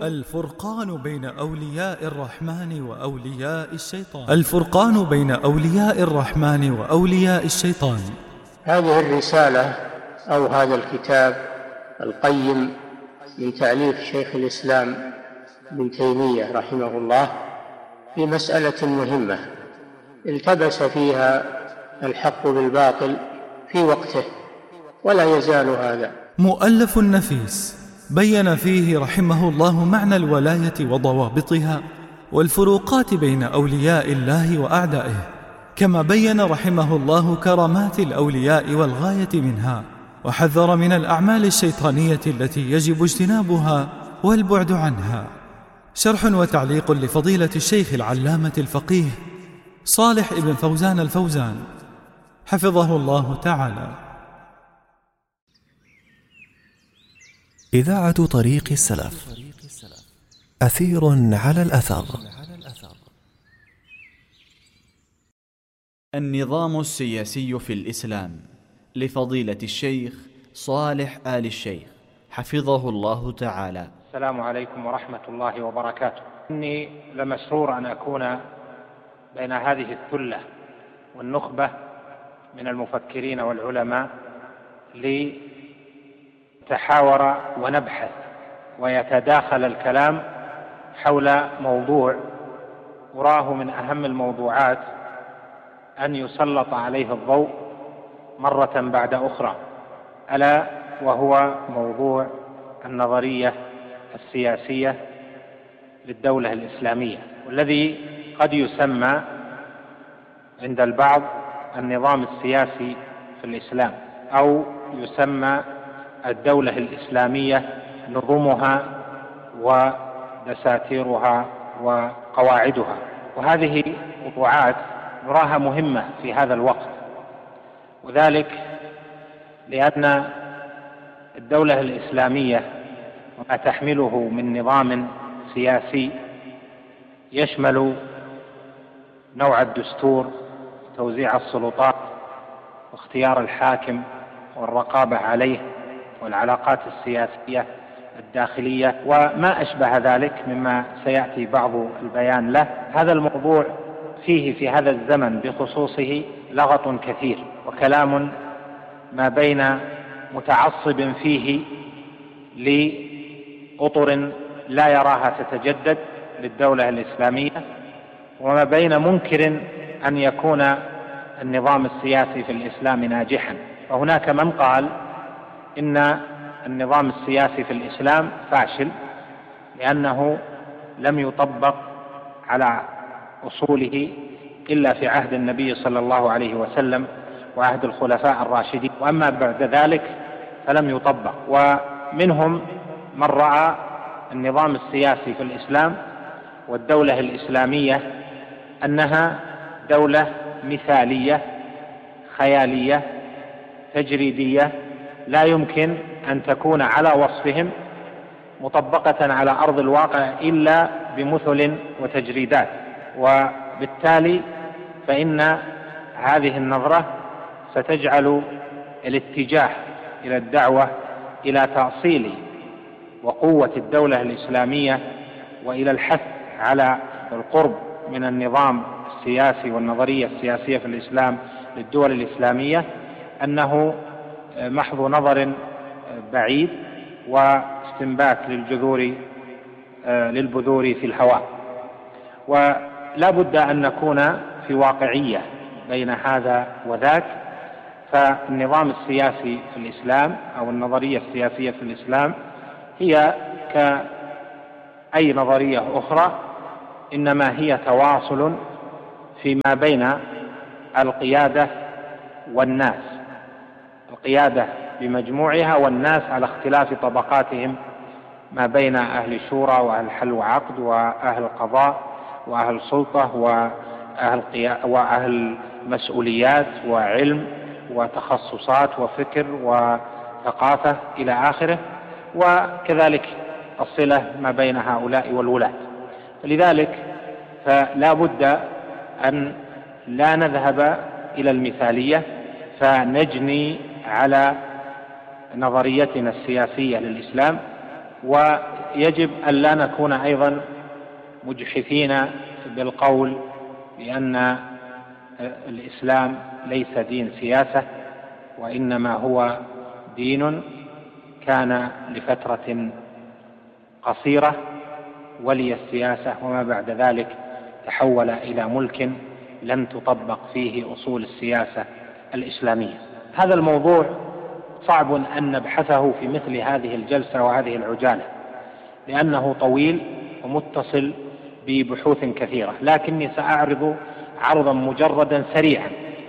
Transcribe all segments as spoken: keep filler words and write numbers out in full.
الفرقان بين أولياء الرحمن وأولياء الشيطان. الفرقان بين أولياء الرحمن وأولياء الشيطان. هذه الرسالة أو هذا الكتاب القيم من تأليف شيخ الإسلام ابن تيمية رحمه الله في مسألة مهمة التبس فيها الحق بالباطل في وقته ولا يزال هذا. مؤلف نفيس بين فيه رحمه الله معنى الولاية وضوابطها والفروقات بين أولياء الله وأعدائه، كما بين رحمه الله كرامات الأولياء والغاية منها، وحذر من الأعمال الشيطانية التي يجب اجتنابها والبعد عنها. شرح وتعليق لفضيلة الشيخ العلامة الفقيه صالح ابن فوزان الفوزان حفظه الله تعالى. إذاعة طريق السلف، أثير على الأثر. النظام السياسي في الإسلام لفضيلة الشيخ صالح آل الشيخ حفظه الله تعالى. السلام عليكم ورحمة الله وبركاته. إني لمسرور أن أكون بين هذه الثلة والنخبة من المفكرين والعلماء لتحاور ونبحث ويتداخل الكلام حول موضوع أراه من أهم الموضوعات أن يسلط عليه الضوء مرة بعد أخرى، ألا وهو موضوع النظرية السياسية للدولة الإسلامية، والذي قد يسمى عند البعض النظام السياسي في الإسلام، أو يسمى الدولة الإسلامية نظمها ودساتيرها وقواعدها. وهذه موضوعات نراها مهمة في هذا الوقت، وذلك لأن الدولة الإسلامية وما تحمله من نظام سياسي يشمل نوع الدستور، توزيع السلطات، واختيار الحاكم والرقابة عليه، والعلاقات السياسية الداخلية وما أشبه ذلك مما سيأتي بعض البيان له. هذا الموضوع فيه في هذا الزمن بخصوصه لغط كثير وكلام ما بين متعصب فيه لأطر لا يراها تتجدد للدولة الإسلامية، وما بين منكر أن يكون النظام السياسي في الإسلام ناجحا. وهناك من قال إن النظام السياسي في الإسلام فاشل لأنه لم يطبق على أصوله إلا في عهد النبي صلى الله عليه وسلم وعهد الخلفاء الراشدين، وأما بعد ذلك فلم يطبق. ومنهم من رأى النظام السياسي في الإسلام والدولة الإسلامية أنها دولة مثالية خيالية تجريدية لا يمكن أن تكون على وصفهم مطبقة على أرض الواقع إلا بمثل وتجريدات، وبالتالي فإن هذه النظرة ستجعل الاتجاه إلى الدعوة إلى تأصيل وقوة الدولة الإسلامية وإلى الحث على القرب من النظام السياسي والنظرية السياسية في الإسلام للدول الإسلامية أنه محض نظر بعيد واستنبات للجذور للبذور في الهواء. ولا بد أن نكون في واقعية بين هذا وذاك. فالنظام السياسي في الإسلام أو النظرية السياسية في الإسلام هي كأي نظرية أخرى، إنما هي تواصل فيما بين القيادة والناس، القيادة بمجموعها والناس على اختلاف طبقاتهم ما بين أهل الشورى وأهل الحل وعقد وأهل القضاء وأهل السلطة وأهل, وأهل مسؤوليات وعلم وتخصصات وفكر وثقافة إلى آخره، وكذلك الصلة ما بين هؤلاء والولاة. لذلك فلا بد أن لا نذهب إلى المثالية فنجني على نظريتنا السياسية للإسلام، ويجب أن لا نكون أيضا مجحفين بالقول بأن الإسلام ليس دين سياسة، وإنما هو دين كان لفترة قصيرة ولي السياسة، وما بعد ذلك تحول إلى ملك لم تطبق فيه أصول السياسة الإسلامية. هذا الموضوع صعب أن نبحثه في مثل هذه الجلسة وهذه العجالة، لأنه طويل ومتصل ببحوث كثيرة، لكني سأعرض عرضا مجردا سريعا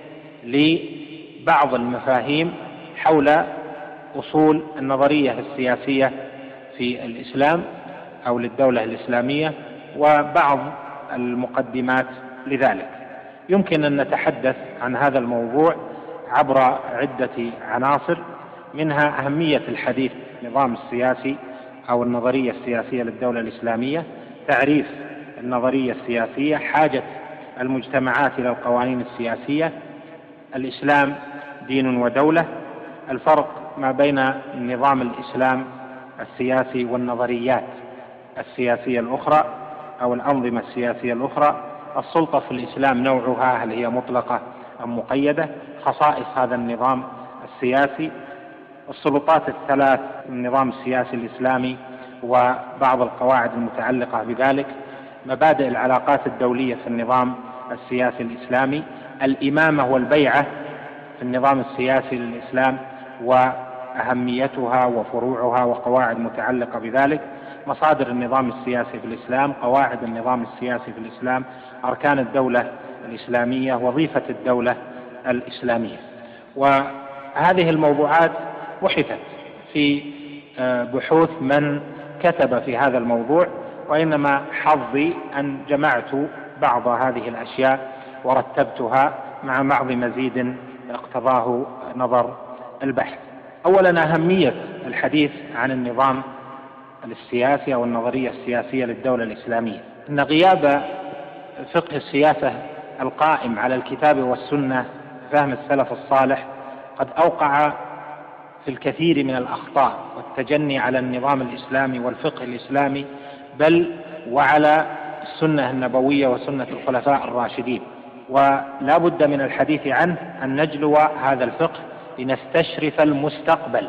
لبعض المفاهيم حول أصول النظرية السياسية في الإسلام أو للدولة الإسلامية، وبعض المقدمات لذلك. يمكن أن نتحدث عن هذا الموضوع عبر عدة عناصر، منها أهمية الحديث النظام السياسي أو النظرية السياسية للدولة الإسلامية، تعريف النظرية السياسية، حاجة المجتمعات إلى القوانين السياسية، الإسلام دين ودولة، الفرق ما بين النظام الإسلام السياسي والنظريات السياسية الأخرى أو الأنظمة السياسية الأخرى، السلطة في الإسلام نوعها، هل هي مطلقة أم مقيدة، خصائص هذا النظام السياسي، السلطات الثلاث من النظام السياسي الإسلامي وبعض القواعد المتعلقة بذلك، مبادئ العلاقات الدولية في النظام السياسي الإسلامي، الإمامة والبيعة في النظام السياسي للإسلام وأهميتها وفروعها وقواعد متعلقة بذلك، مصادر النظام السياسي في الإسلام، قواعد النظام السياسي في الإسلام، أركان الدولة الإسلامية، وظيفة الدولة الإسلامية. وهذه الموضوعات بحثت في بحوث من كتب في هذا الموضوع، وإنما حظي أن جمعت بعض هذه الأشياء ورتبتها مع بعض مزيد اقتضاه نظر البحث. أولا، أهمية الحديث عن النظام السياسي أو النظرية السياسية للدولة الإسلامية. إن غياب فقه السياسة القائم على الكتاب والسنة فهم السلف الصالح قد أوقع في الكثير من الأخطاء والتجني على النظام الإسلامي والفقه الإسلامي، بل وعلى السنة النبوية وسنة الخلفاء الراشدين. ولا بد من الحديث عنه أن نجلو هذا الفقه لنستشرف المستقبل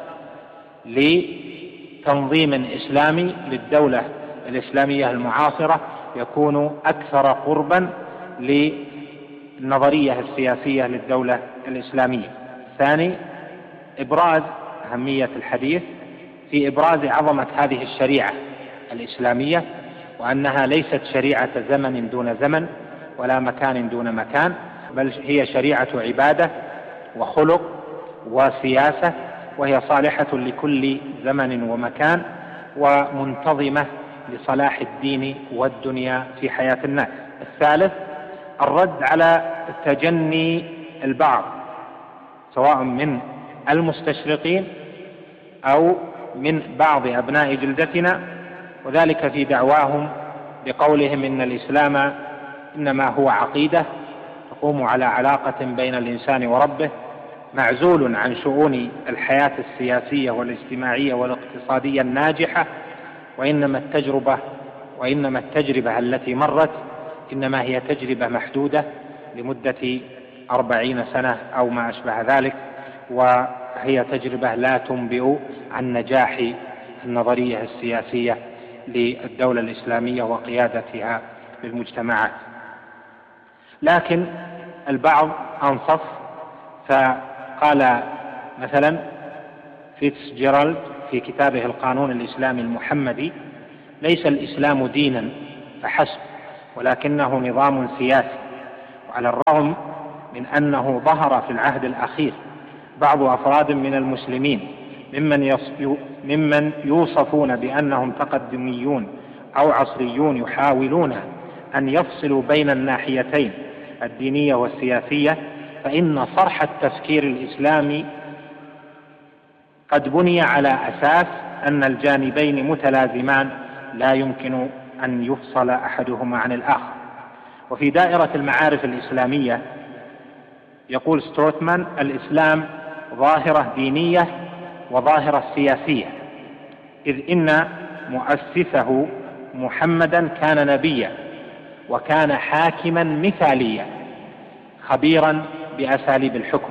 لتنظيم إسلامي للدولة الإسلامية المعاصرة يكون أكثر قربا للنظرية السياسية للدولة الإسلامية. ثاني، إبراز أهمية الحديث في إبراز عظمة هذه الشريعة الإسلامية، وأنها ليست شريعة زمن دون زمن ولا مكان دون مكان، بل هي شريعة عبادة وخلق وسياسة، وهي صالحة لكل زمن ومكان ومنتظمة لصلاح الدين والدنيا في حياة الناس. الثالث، الرد على تجني البعض سواء من المستشرقين أو من بعض أبناء جلدتنا، وذلك في دعواهم بقولهم إن الإسلام إنما هو عقيدة تقوم على علاقة بين الإنسان وربه، معزول عن شؤون الحياة السياسية والاجتماعية والاقتصادية الناجحة، وإنما التجربة وإنما التجربة التي مرت إنما هي تجربة محدودة لمدة أربعين سنة أو ما أشبه ذلك، وهي تجربة لا تنبئ عن نجاح النظرية السياسية للدولة الإسلامية وقيادتها للمجتمعات. لكن البعض أنصف فقال مثلا فيتسجيرالد في كتابه القانون الإسلامي المحمدي: ليس الإسلام دينا فحسب، ولكنه نظام سياسي. وعلى الرغم من أنه ظهر في العهد الأخير بعض أفراد من المسلمين ممن ممن يوصفون بأنهم تقدميون أو عصريون يحاولون أن يفصلوا بين الناحيتين الدينية والسياسية، فإن صرح التفكير الإسلامي قد بني على أساس أن الجانبين متلازمان لا يمكن أن يفصل أحدهما عن الآخر. وفي دائرة المعارف الإسلامية يقول ستروتمان: الإسلام ظاهرة دينية وظاهرة سياسية، إذ إن مؤسسه محمدا كان نبيا وكان حاكما مثاليا خبيرا بأساليب الحكم.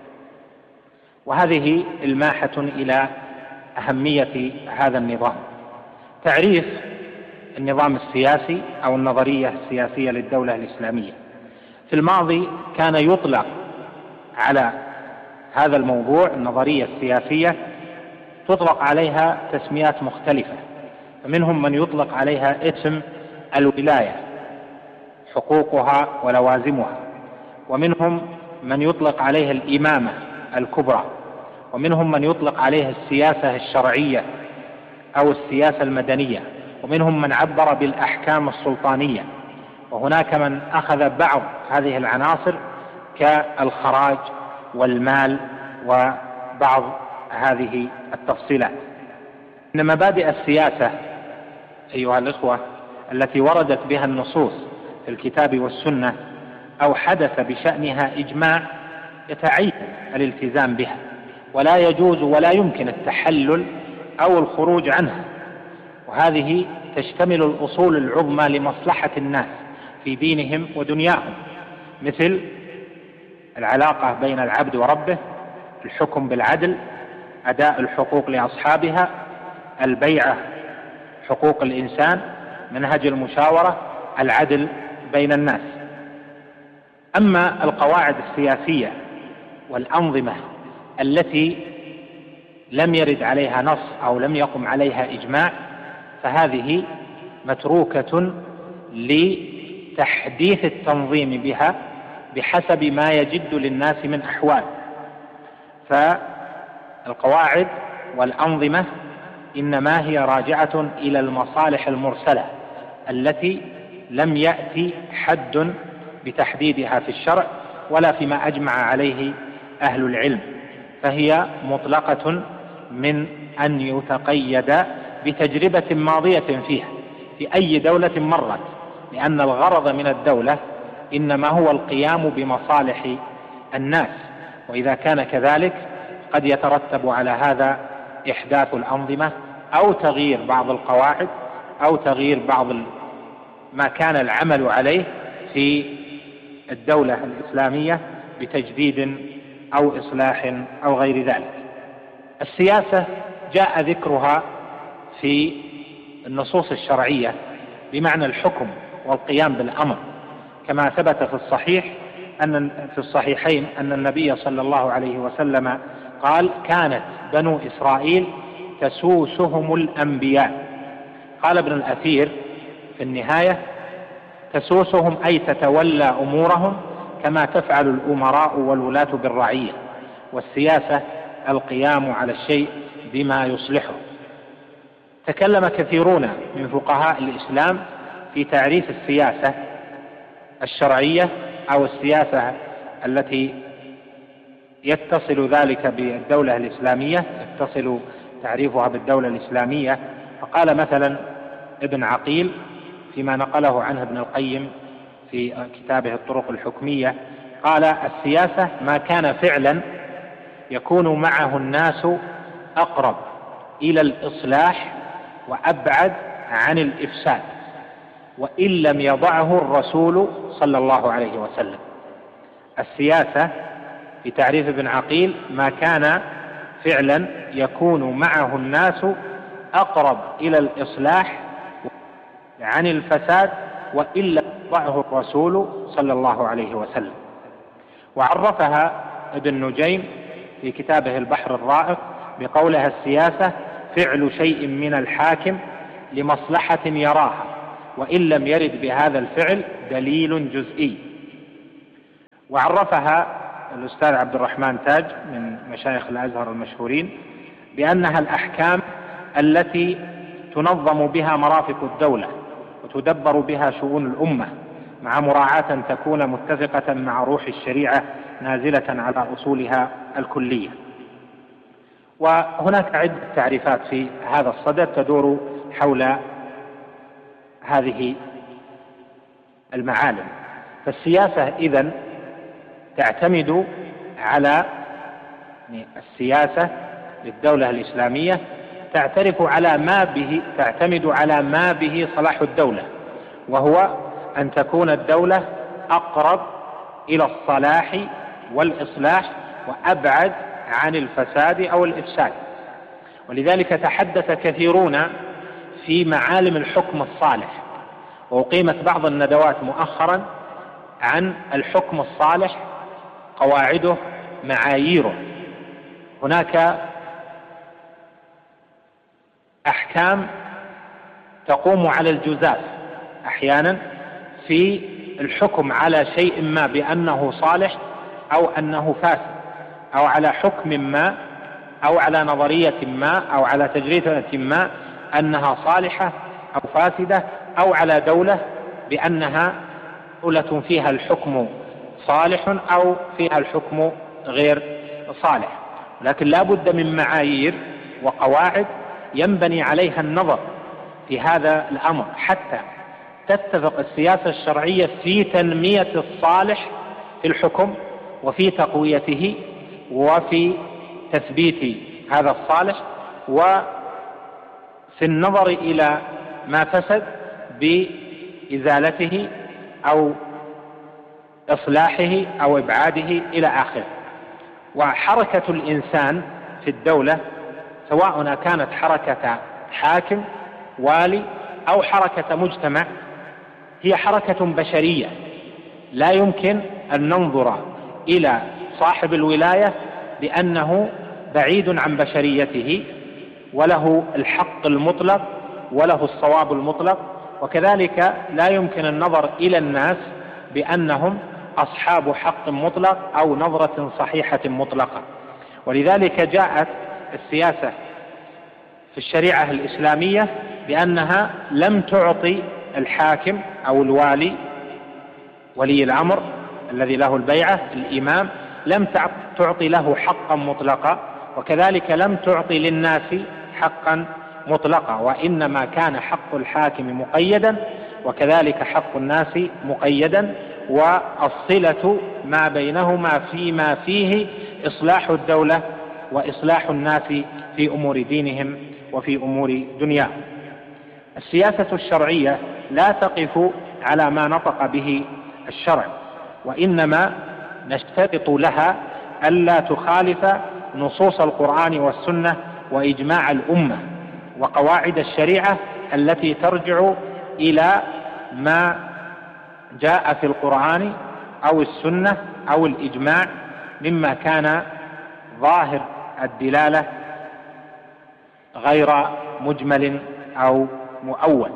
وهذه الماحة إلى أهمية هذا النظام. تعريف النظام السياسي أو النظرية السياسية للدولة الإسلامية: في الماضي كان يطلق على هذا الموضوع النظرية السياسية تطلق عليها تسميات مختلفة، فمنهم من يطلق عليها اسم الولاية حقوقها ولوازمها، ومنهم من يطلق عليها الإمامة الكبرى، ومنهم من يطلق عليها السياسة الشرعية أو السياسة المدنية، ومنهم من عبر بالأحكام السلطانية، وهناك من أخذ بعض هذه العناصر كالخراج والمال وبعض هذه التفصيلات. إن مبادئ السياسة أيها الإخوة التي وردت بها النصوص في الكتاب والسنة أو حدث بشأنها إجماع يتعين الالتزام بها، ولا يجوز ولا يمكن التحلل أو الخروج عنها. وهذه تشتمل الأصول العظمى لمصلحة الناس في دينهم ودنياهم، مثل العلاقة بين العبد وربه، الحكم بالعدل، أداء الحقوق لأصحابها، البيعة، حقوق الإنسان، منهج المشاورة، العدل بين الناس. أما القواعد السياسية والأنظمة التي لم يرد عليها نص أو لم يقم عليها إجماع فهذه متروكة لتحديث التنظيم بها بحسب ما يجد للناس من أحوال. فالقواعد والأنظمة إنما هي راجعة إلى المصالح المرسلة التي لم يأتي حد بتحديدها في الشرع ولا فيما أجمع عليه أهل العلم، فهي مطلقة من أن يتقيد بتجربة ماضية فيها في أي دولة مرت، لأن الغرض من الدولة إنما هو القيام بمصالح الناس، وإذا كان كذلك قد يترتب على هذا إحداث الأنظمة أو تغيير بعض القواعد أو تغيير بعض ما كان العمل عليه في الدولة الإسلامية بتجديد أو إصلاح أو غير ذلك. السياسة جاء ذكرها في النصوص الشرعية بمعنى الحكم والقيام بالأمر، كما ثبت في الصحيح أن في الصحيحين أن النبي صلى الله عليه وسلم قال: كانت بنو إسرائيل تسوسهم الأنبياء. قال ابن الأثير في النهاية: تسوسهم أي تتولى أمورهم كما تفعل الأمراء والولاة بالرعية، والسياسة القيام على الشيء بما يصلحه. تكلم كثيرون من فقهاء الإسلام في تعريف السياسة الشرعية أو السياسة التي يتصل ذلك بالدولة الإسلامية، يتصل تعريفها بالدولة الإسلامية. فقال مثلا ابن عقيل فيما نقله عنه ابن القيم في كتابه الطرق الحكمية، قال: السياسة ما كان فعلا يكون معه الناس أقرب إلى الإصلاح وأبعد عن الإفساد، وإن لم يضعه الرسول صلى الله عليه وسلم. السياسة في تعريف ابن عقيل ما كان فعلا يكون معه الناس أقرب إلى الإصلاح عن الفساد وإن لم يضعه الرسول صلى الله عليه وسلم. وعرفها ابن نجيم في كتابه البحر الرائق بقولها: السياسة فعل شيء من الحاكم لمصلحة يراها وإن لم يرد بهذا الفعل دليل جزئي. وعرفها الأستاذ عبد الرحمن تاج من مشايخ الأزهر المشهورين بأنها الأحكام التي تنظم بها مرافق الدولة وتدبر بها شؤون الأمة مع مراعاة تكون متفقة مع روح الشريعة نازلة على أصولها الكلية. وهناك عدة تعريفات في هذا الصدد تدور حول هذه المعالم. فالسياسة إذن تعتمد على السياسة للدولة الإسلامية تعترف على ما به تعتمد على ما به صلاح الدولة، وهو أن تكون الدولة أقرب إلى الصلاح والإصلاح وأبعد عن الفساد أو الإفساد. ولذلك تحدث كثيرون في معالم الحكم الصالح، وأقيمت بعض الندوات مؤخرا عن الحكم الصالح، قواعده، معاييره. هناك أحكام تقوم على الجزاف أحيانا في الحكم على شيء ما بأنه صالح أو أنه فاسد، أو على حكم ما، أو على نظرية ما، أو على تجربة ما أنها صالحة أو فاسدة، أو على دولة بأنها دولة فيها الحكم صالح أو فيها الحكم غير صالح. لكن لا بد من معايير وقواعد ينبني عليها النظر في هذا الأمر حتى تتفق السياسة الشرعية في تنمية الصالح في الحكم وفي تقويته وفي تثبيت هذا الصالح، وفي النظر إلى ما فسد بإزالته أو إصلاحه أو إبعاده إلى آخره. وحركة الإنسان في الدولة سواء كانت حركة حاكم والي أو حركة مجتمع هي حركة بشرية، لا يمكن أن ننظر إلى صاحب الولاية بأنه بعيد عن بشريته وله الحق المطلق وله الصواب المطلق، وكذلك لا يمكن النظر إلى الناس بأنهم أصحاب حق مطلق أو نظرة صحيحة مطلقة. ولذلك جاءت السياسة في الشريعة الإسلامية بأنها لم تعطي الحاكم أو الوالي ولي الأمر الذي له البيعة الإمام لم تعطي له حقا مطلقا، وكذلك لم تعطي للناس حقا مطلقا، وإنما كان حق الحاكم مقيدا وكذلك حق الناس مقيدا، والصلة ما بينهما فيما فيه إصلاح الدولة وإصلاح الناس في أمور دينهم وفي أمور دنياهم. السياسة الشرعية لا تقف على ما نطق به الشرع، وإنما نشترط لها ألا تخالف نصوص القرآن والسنة وإجماع الأمة وقواعد الشريعة التي ترجع إلى ما جاء في القرآن أو السنة أو الإجماع مما كان ظاهر الدلالة غير مجمل أو مؤول.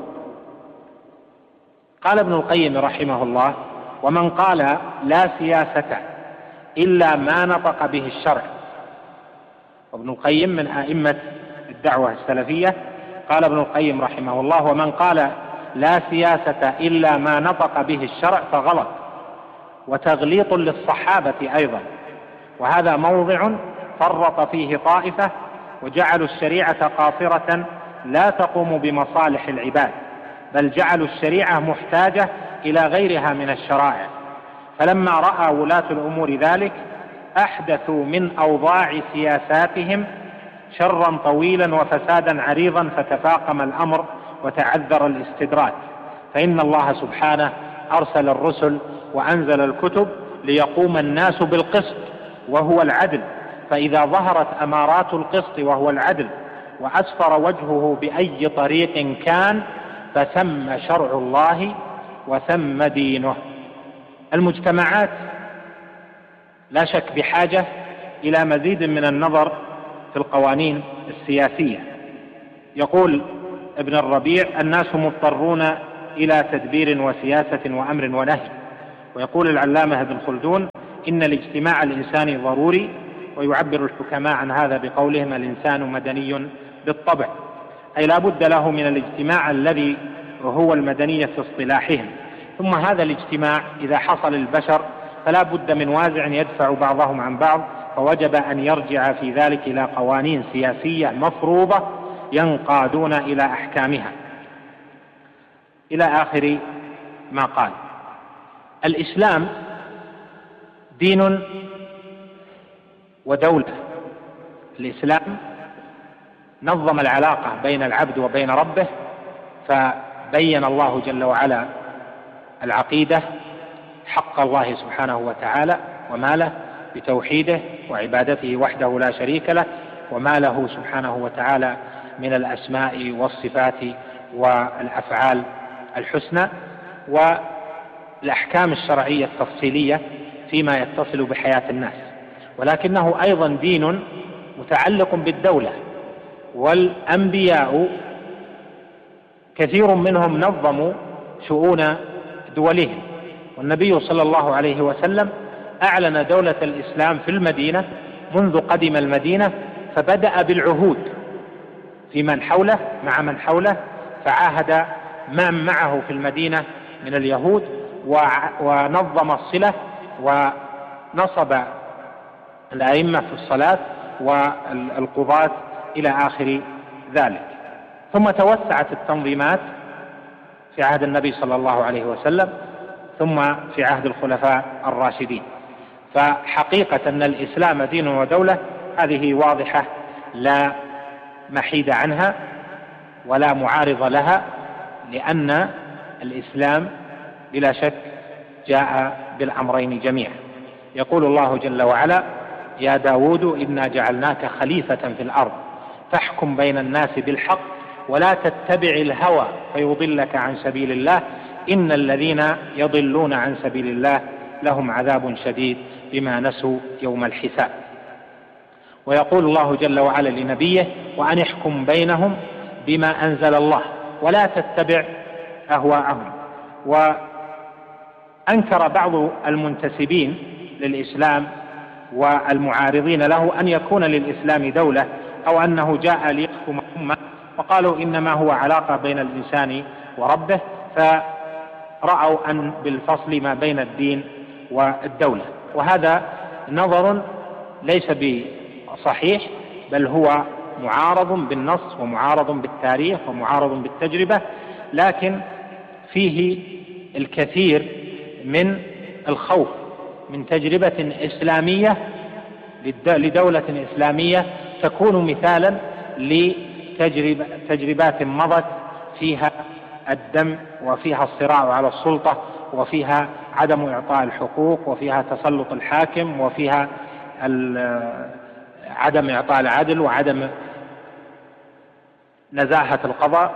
قال ابن القيم رحمه الله: ومن قال لا سياسة إلا ما نطق به الشرع. وابن القيم من أئمة الدعوة السلفية. قال ابن القيم رحمه الله: ومن قال لا سياسة إلا ما نطق به الشرع فغلط، وتغليط للصحابة أيضا، وهذا موضع فرط فيه طائفة وجعلوا الشريعة قاصرة لا تقوم بمصالح العباد، بل جعلوا الشريعة محتاجة إلى غيرها من الشرائع. فلما رأى ولاة الأمور ذلك أحدثوا من أوضاع سياساتهم شرا طويلا وفسادا عريضا، فتفاقم الأمر وتعذر الاستدراج. فإن الله سبحانه أرسل الرسل وأنزل الكتب ليقوم الناس بالقسط وهو العدل، فإذا ظهرت أمارات القسط وهو العدل وأسفر وجهه بأي طريق كان فثم شرع الله وثم دينه. المجتمعات لا شك بحاجة إلى مزيد من النظر في القوانين السياسية. يقول ابن الربيع: الناس مضطرون إلى تدبير وسياسة وأمر ونهي. ويقول العلامة ابن خلدون: إن الاجتماع الإنساني ضروري، ويعبر الحكماء عن هذا بقولهم: الإنسان مدني بالطبع، أي لا بد له من الاجتماع الذي هو المدنية في اصطلاحهم. ثم هذا الاجتماع إذا حصل البشر فلا بد من وازع يدفع بعضهم عن بعض، فوجب أن يرجع في ذلك إلى قوانين سياسية مفروضة ينقادون إلى أحكامها، إلى آخر ما قال. الإسلام دين ودولة. الإسلام نظم العلاقة بين العبد وبين ربه، فبين الله جل وعلا العقيدة، حق الله سبحانه وتعالى وما له بتوحيده وعبادته وحده لا شريك له، وما له سبحانه وتعالى من الأسماء والصفات والأفعال الحسنى، والأحكام الشرعية التفصيلية فيما يتصل بحياة الناس. ولكنه أيضا دين متعلق بالدولة، والأنبياء كثير منهم نظموا شؤون دولهم، والنبي صلى الله عليه وسلم أعلن دولة الإسلام في المدينة منذ قدم المدينة، فبدأ بالعهود في من حوله مع من حوله، فعاهد من معه في المدينة من اليهود، ونظم الصلة ونصب الأئمة في الصلاة والقضاة إلى آخر ذلك. ثم توسعت التنظيمات في عهد النبي صلى الله عليه وسلم، ثم في عهد الخلفاء الراشدين. فحقيقة أن الإسلام دين ودولة هذه واضحة لا محيد عنها ولا معارض لها، لأن الإسلام بلا شك جاء بالأمرين جميعا. يقول الله جل وعلا: يا داود إنا جعلناك خليفة في الأرض فاحكم بين الناس بالحق ولا تتبع الهوى فيضلك عن سبيل الله إن الذين يضلون عن سبيل الله لهم عذاب شديد بما نسوا يوم الحساب. ويقول الله جل وعلا لنبيه: وأن احكم بينهم بما أنزل الله ولا تتبع أهواءهم. وأنكر بعض المنتسبين للإسلام والمعارضين له أن يكون للإسلام دولة أو أنه جاء ليحكم أمة، وقالوا إنما هو علاقة بين الإنسان وربه، فرأوا أن بالفصل ما بين الدين والدولة. وهذا نظر ليس بصحيح، بل هو معارض بالنص ومعارض بالتاريخ ومعارض بالتجربة، لكن فيه الكثير من الخوف من تجربة إسلامية لدولة إسلامية تكون مثالا لتجربات مضت فيها الدم وفيها الصراع على السلطة وفيها عدم إعطاء الحقوق وفيها تسلط الحاكم وفيها عدم إعطاء العدل وعدم نزاهة القضاء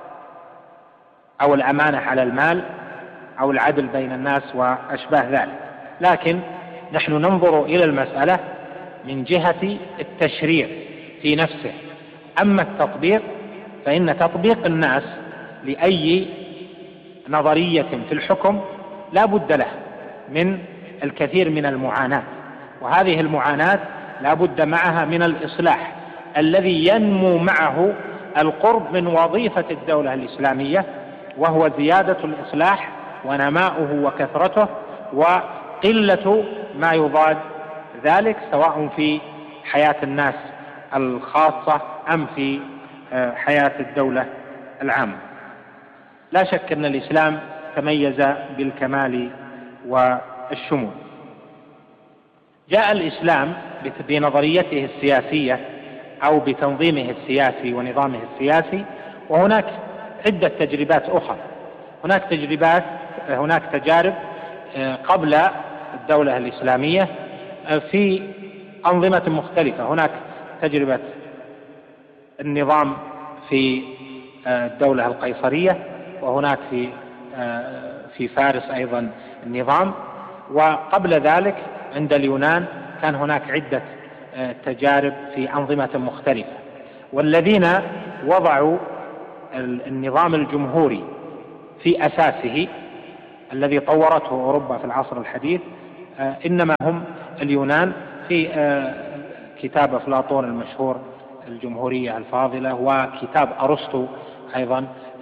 أو الأمانة على المال أو العدل بين الناس وأشباه ذلك. لكن نحن ننظر إلى المسألة من جهة التشريع في نفسه. أما التطبيق فإن تطبيق الناس لأي نظرية في الحكم لا بد له من الكثير من المعاناة، وهذه المعاناة لا بد معها من الإصلاح الذي ينمو معه القرب من وظيفة الدولة الإسلامية، وهو زيادة الإصلاح ونماؤه وكثرته وقلة ما يضاد ذلك، سواء في حياة الناس الخاصة أم في حياة الدولة العامة. لا شك أن الإسلام تميز بالكمال والشمول. جاء الإسلام بنظريته السياسية أو بتنظيمه السياسي ونظامه السياسي، وهناك عدة تجربات أخرى. هناك تجربات هناك تجارب قبل الدولة الإسلامية في أنظمة مختلفة. هناك تجربة النظام في الدولة القيصرية، وهناك في في فارس أيضا النظام، وقبل ذلك عند اليونان كان هناك عدة تجارب في أنظمة مختلفة. والذين وضعوا النظام الجمهوري في أساسه الذي طورته أوروبا في العصر الحديث إنما هم اليونان، في كتاب أفلاطون المشهور الجمهورية الفاضلة، وكتاب أرسطو أيضا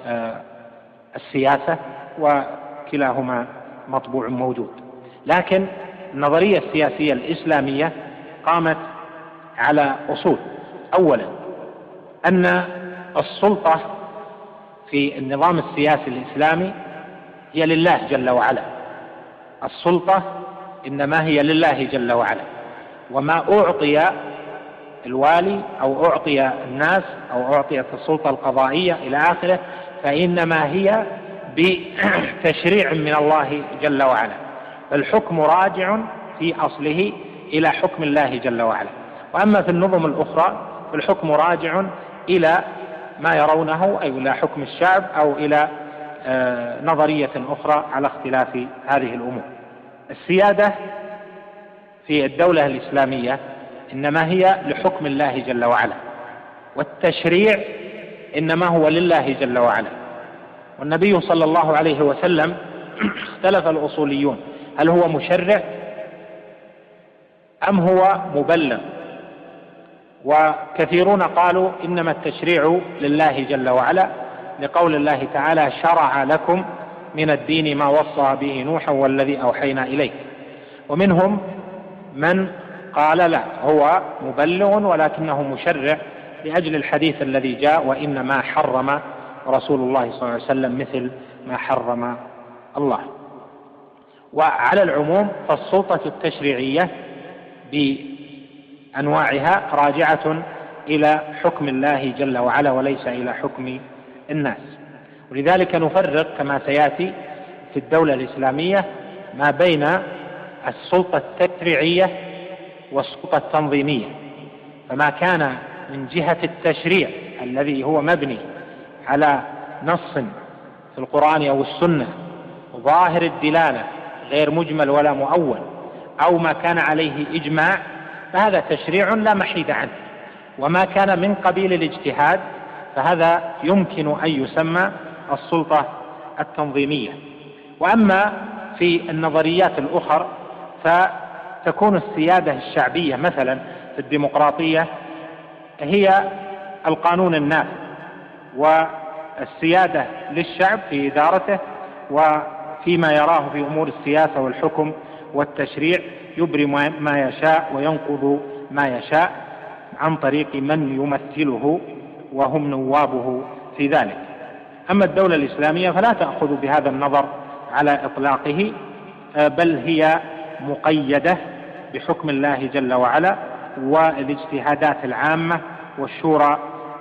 السياسة، وكلاهما مطبوع موجود. لكن النظرية السياسية الإسلامية قامت على أصول. أولا أن السلطة في النظام السياسي الإسلامي هي لله جل وعلا، السلطة إنما هي لله جل وعلا، وما أعطي الوالي أو أعطي الناس أو أعطيت السلطة القضائية إلى آخره، فإنما هي بتشريع من الله جل وعلا. الحكم راجع في أصله إلى حكم الله جل وعلا. وأما في النظم الأخرى فالحكم راجع إلى ما يرونه، أو إلى حكم الشعب، أو إلى آه نظرية أخرى على اختلاف هذه الأمور. السيادة في الدولة الإسلامية إنما هي لحكم الله جل وعلا، والتشريع إنما هو لله جل وعلا. والنبي صلى الله عليه وسلم اختلف الأصوليون هل هو مشرع أم هو مبلغ، وكثيرون قالوا إنما التشريع لله جل وعلا، لقول الله تعالى: شرع لكم من الدين ما وصى به نوحا والذي أوحينا إليك. ومنهم من قال لا، هو مبلغ ولكنه مشرع لأجل الحديث الذي جاء: وإنما حرم رسول الله صلى الله عليه وسلم مثل ما حرم الله. وعلى العموم فالسلطة التشريعية بأنواعها راجعة إلى حكم الله جل وعلا وليس إلى حكم الناس. ولذلك نفرق كما سيأتي في الدولة الإسلامية ما بين السلطة التشريعية والسلطة التنظيمية. فما كان من جهة التشريع الذي هو مبني على نص في القرآن أو السنة ظاهر الدلالة غير مجمل ولا مؤول، أو ما كان عليه إجماع، فهذا تشريع لا محيد عنه. وما كان من قبيل الاجتهاد فهذا يمكن أن يسمى السلطة التنظيمية. وأما في النظريات الأخرى فتكون السيادة الشعبية مثلا في الديمقراطية هي القانون النافذ، والسيادة للشعب في إدارته وفيما يراه في أمور السياسة والحكم والتشريع، يبرم ما يشاء وينقض ما يشاء عن طريق من يمثله وهم نوابه في ذلك. أما الدولة الإسلامية فلا تأخذ بهذا النظر على إطلاقه، بل هي مقيدة بحكم الله جل وعلا والاجتهادات العامة والشورى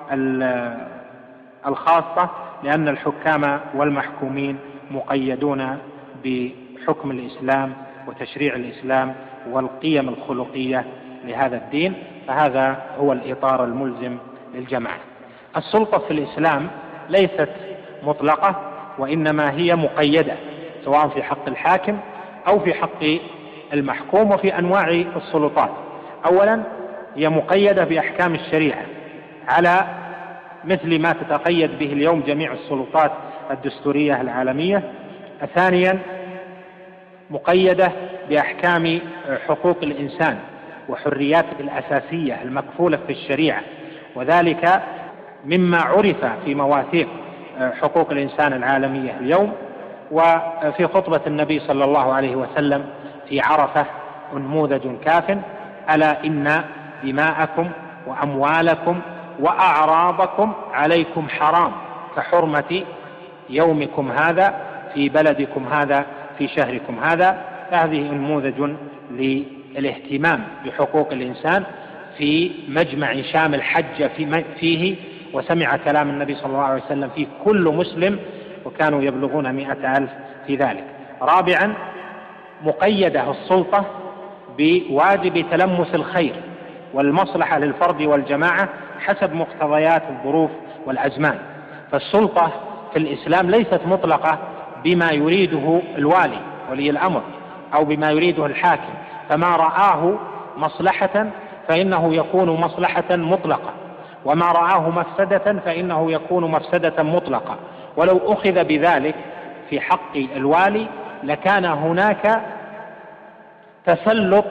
الخاصة، لأن الحكام والمحكومين مقيدون بحكم الإسلام وتشريع الإسلام والقيم الخلقية لهذا الدين. فهذا هو الإطار الملزم للجماعة. السلطة في الإسلام ليست مطلقة، وإنما هي مقيدة سواء في حق الحاكم أو في حق المحكوم وفي أنواع السلطات. أولا هي مقيدة بأحكام الشريعة على مثل ما تتقيد به اليوم جميع السلطات الدستورية العالمية. ثانيا مقيدة بأحكام حقوق الإنسان وحرياته الأساسية المكفولة في الشريعة، وذلك مما عرف في مواثيق حقوق الإنسان العالمية اليوم. وفي خطبة النبي صلى الله عليه وسلم في عرفة نموذج كاف: ألا إن دماءكم وأموالكم وأعراضكم عليكم حرام كحرمة يومكم هذا في بلدكم هذا في شهركم هذا. هذه نموذج للاهتمام بحقوق الإنسان في مجمع شامل حج فيه وسمع كلام النبي صلى الله عليه وسلم فيه كل مسلم، وكانوا يبلغون مئة ألف في ذلك. رابعا مقيدة السلطة بواجب تلمس الخير والمصلحة للفرد والجماعة حسب مقتضيات الظروف والأزمان. فالسلطة في الإسلام ليست مطلقة بما يريده الوالي ولي الأمر أو بما يريده الحاكم، فما رآه مصلحة فإنه يكون مصلحة مطلقة، وما رآه مفسدة فإنه يكون مفسدة مطلقة. ولو أخذ بذلك في حق الوالي لكان هناك تسلط